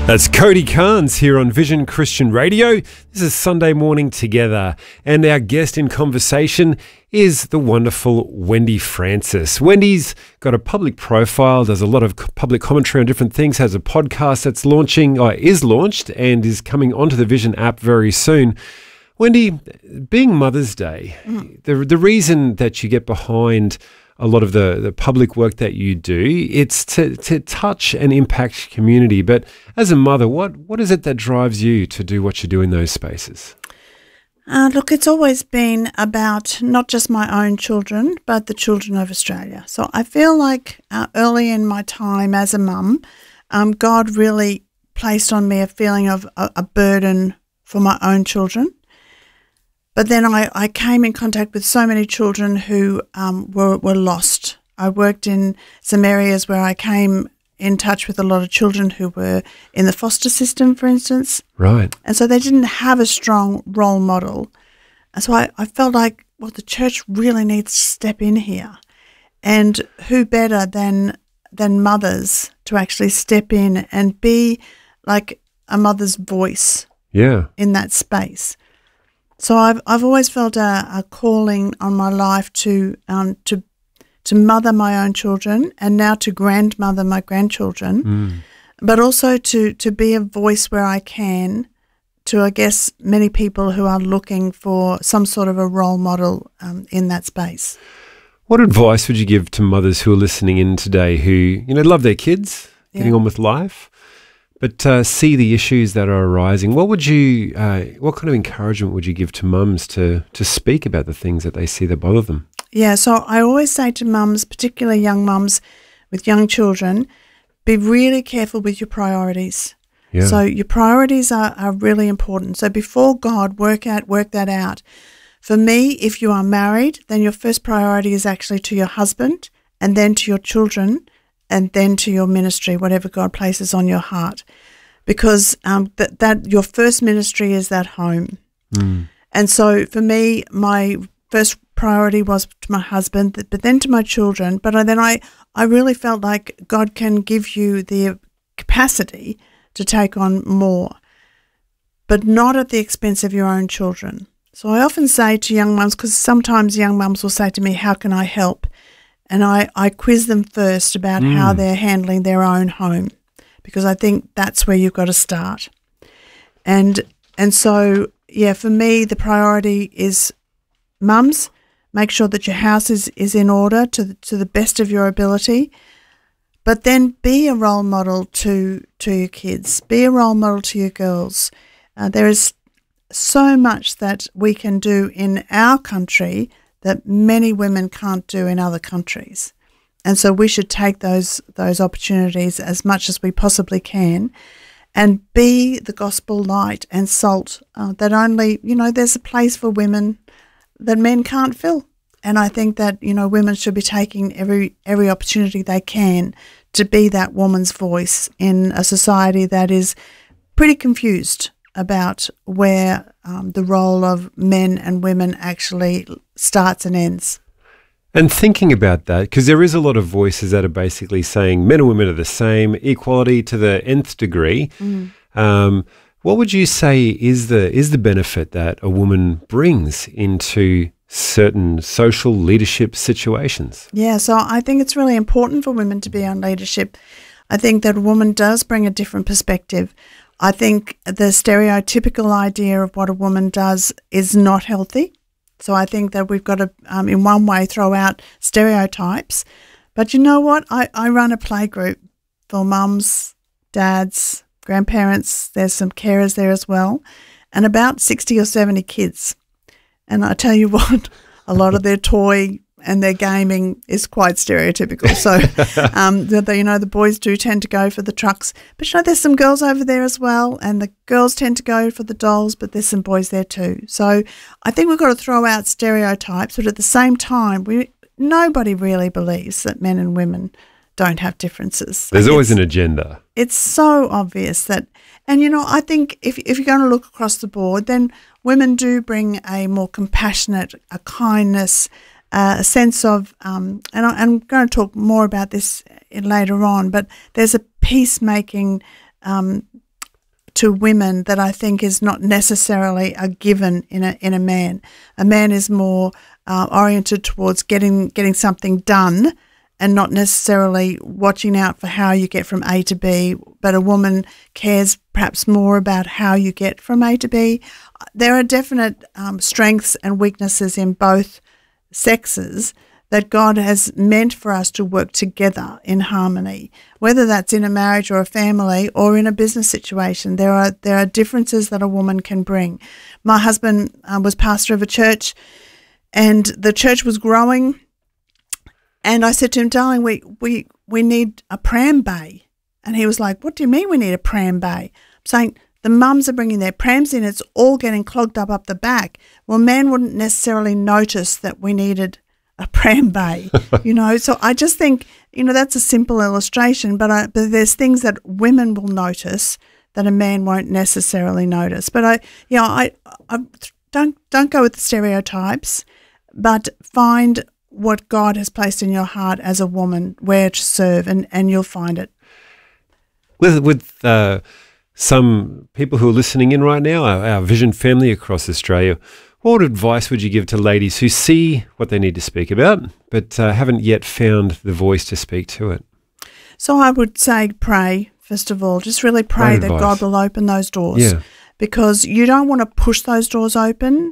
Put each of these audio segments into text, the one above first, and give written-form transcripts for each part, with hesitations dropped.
That's Cody Carnes here on Vision Christian Radio. This is Sunday Morning Together, and our guest in conversation is the wonderful Wendy Francis. Wendy's got a public profile, does a lot of public commentary on different things, has a podcast that's is launched and is coming onto the Vision app very soon. Wendy, being Mother's Day, the reason that you get behind a lot of the public work that you do, it's to touch and impact community. But as a mother, what is it that drives you to do what you do in those spaces? Look, it's always been about not just my own children, but the children of Australia. So I feel like early in my time as a mum, God really placed on me a feeling of a burden for my own children. But then I came in contact with so many children who were lost. I worked in some areas where I came in touch with a lot of children who were in the foster system, for instance. Right. And so they didn't have a strong role model. And so I felt like, well, the church really needs to step in here. And who better than mothers to actually step in and be like a mother's voice in that space. So I've always felt a calling on my life to mother my own children and now to grandmother my grandchildren, but also to be a voice where I can to, I guess, many people who are looking for some sort of a role model in that space. What advice would you give to mothers who are listening in today who, love their kids, getting on with life, but see the issues that are arising? What kind of encouragement would you give to mums to speak about the things that they see that bother them? Yeah, so I always say to mums, particularly young mums with young children, be really careful with your priorities. Yeah. So your priorities are really important. So before God, work that out. For me, if you are married, then your first priority is actually to your husband and then to your children and then to your ministry, whatever God places on your heart, because that your first ministry is that home. And so for me, my first priority was to my husband, but then to my children. But then I really felt like God can give you the capacity to take on more, but not at the expense of your own children. So I often say to young mums, because sometimes young mums will say to me, how can I help? And I quiz them first about how they're handling their own home, because I think that's where you've got to start. And so, yeah, for me, the priority is mums, make sure that your house is in order to the best of your ability, but then be a role model to your kids, be a role model to your girls. There is so much that we can do in our country that many women can't do in other countries. And so we should take those opportunities as much as we possibly can and be the gospel light and salt that only, there's a place for women that men can't fill. And I think that, women should be taking every opportunity they can to be that woman's voice in a society that is pretty confused about where the role of men and women actually starts and ends. And thinking about that, because there is a lot of voices that are basically saying men and women are the same, equality to the nth degree. What would you say is the benefit that a woman brings into certain social leadership situations? Yeah, so I think it's really important for women to be on leadership. I think that a woman does bring a different perspective. I think the stereotypical idea of what a woman does is not healthy. So I think that we've got to, in one way, throw out stereotypes. But you know what? I run a play group for mums, dads, grandparents. There's some carers there as well, and about 60 or 70 kids. And I tell you what, a lot of their toy and their gaming is quite stereotypical. So, the boys do tend to go for the trucks. But, there's some girls over there as well, and the girls tend to go for the dolls, but there's some boys there too. So I think we've got to throw out stereotypes, but at the same time, nobody really believes that men and women don't have differences. There's always an agenda. It's so obvious that, and I think if you're going to look across the board, then women do bring a more compassionate, a kindness, a sense of, and I'm going to talk more about this later on, but there's a peacemaking to women that I think is not necessarily a given in a man. A man is more oriented towards getting something done and not necessarily watching out for how you get from A to B, but a woman cares perhaps more about how you get from A to B. There are definite strengths and weaknesses in both sexes that God has meant for us to work together in harmony, whether that's in a marriage or a family or in a business situation. There are differences that a woman can bring. My husband was pastor of a church, and the church was growing. And I said to him, darling, we need a pram bay. And he was like, what do you mean we need a pram bay? I'm saying, the mums are bringing their prams in. It's all getting clogged up the back. Well, men wouldn't necessarily notice that we needed a pram bay, So I just think, that's a simple illustration, but there's things that women will notice that a man won't necessarily notice. But I don't go with the stereotypes, but find what God has placed in your heart as a woman, where to serve, and you'll find it. With some people who are listening in right now, our Vision family across Australia, what advice would you give to ladies who see what they need to speak about, but haven't yet found the voice to speak to it? So I would say pray, first of all. Just really pray that God will open those doors, because you don't want to push those doors open.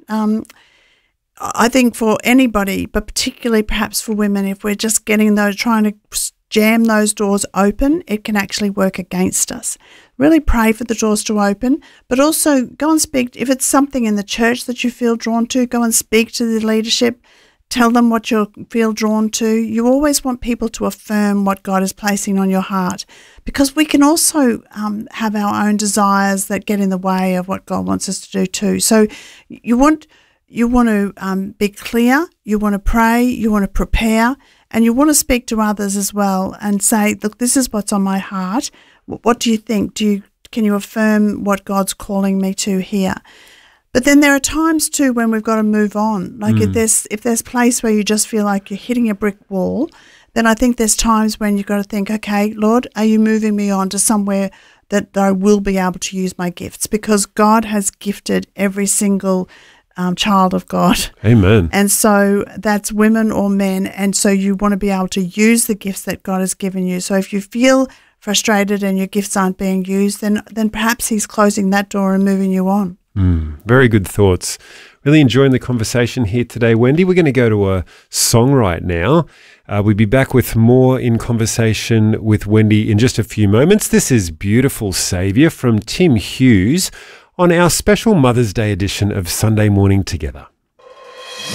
I think for anybody, but particularly perhaps for women, if we're just trying to jam those doors open, it can actually work against us. Really pray for the doors to open, but also go and speak. If it's something in the church that you feel drawn to, go and speak to the leadership. Tell them what you feel drawn to. You always want people to affirm what God is placing on your heart, because we can also have our own desires that get in the way of what God wants us to do too. So you want to be clear, you want to pray, you want to prepare, and you want to speak to others as well and say, look, this is what's on my heart. What do you think? Can you affirm what God's calling me to here? But then there are times too when we've got to move on. Like if there's place where you just feel like you're hitting a brick wall, then I think there's times when you've got to think, okay, Lord, are you moving me on to somewhere that I will be able to use my gifts? Because God has gifted every single child of God. Amen. And so that's women or men. And so you want to be able to use the gifts that God has given you. So if you feel frustrated and your gifts aren't being used, then perhaps He's closing that door and moving you on. Very good thoughts. Really enjoying the conversation here today, Wendy. We're going to go to a song right now. We'll be back with more in conversation with Wendy in just a few moments. This is Beautiful Saviour from Tim Hughes on our special Mother's Day edition of Sunday Morning Together.